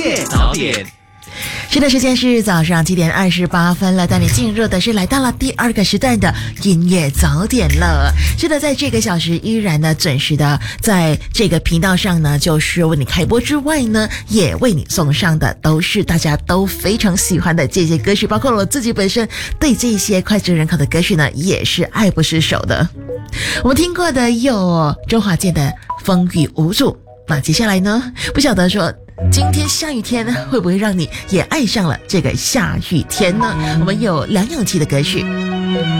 早点。 是的，时间是早上7:28了，带你进入的是来到了第二个时段的音乐早点了。是的，在这个小时依然呢准时的在这个频道上呢，就是为你开播之外呢，也为你送上的都是大家都非常喜欢的这些歌曲，包括我自己本身对这些脍炙人口的歌曲呢，也是爱不释手的。我们听过的有周华健的《风雨无阻》，那接下来呢，不晓得说今天下雨天会不会让你也爱上了这个下雨天呢？我们有梁咏琪的歌曲。